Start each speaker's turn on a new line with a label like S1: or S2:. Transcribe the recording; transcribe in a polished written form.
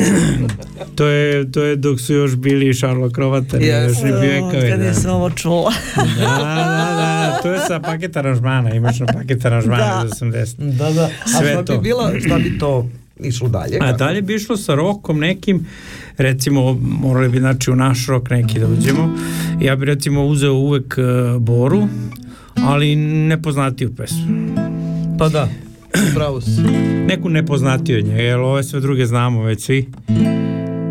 S1: To je dok su još bili šarlokrovatari, još ne vijekove.
S2: Kad nisam ovo čula.
S1: Da, to je sa paket aranžmana, imaš na paket aranžmana za 80.
S3: Da. A šta bi to išlo dalje?
S1: A dalje bi išlo sa rokom nekim, recimo morali bi znači u naš rok neki da uđemo. Ja bi recimo uzeo uvek Boru, ali nepoznatiju pesmu.
S3: Pa da, pravo si.
S1: Neku nepoznatiju od njega, jer ove sve druge znamo već svi.